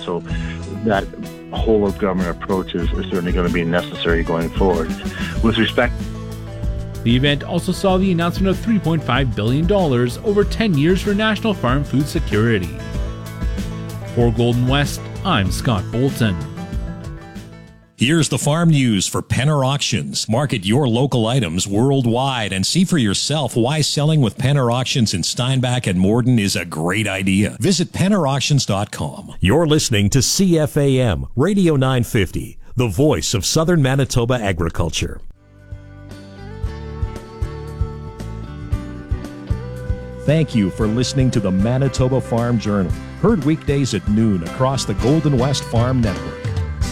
So that whole of government approach is certainly going to be necessary going forward. With respect, the event also saw the announcement of $3.5 billion over 10 years for national farm food security. For Golden West, I'm Scott Bolton. Here's the farm news for Penner Auctions. Market your local items worldwide and see for yourself why selling with Penner Auctions in Steinbach and Morden is a great idea. Visit PennerAuctions.com. You're listening to CFAM Radio 950, the voice of Southern Manitoba agriculture. Thank you for listening to the Manitoba Farm Journal, heard weekdays at noon across the Golden West Farm Network.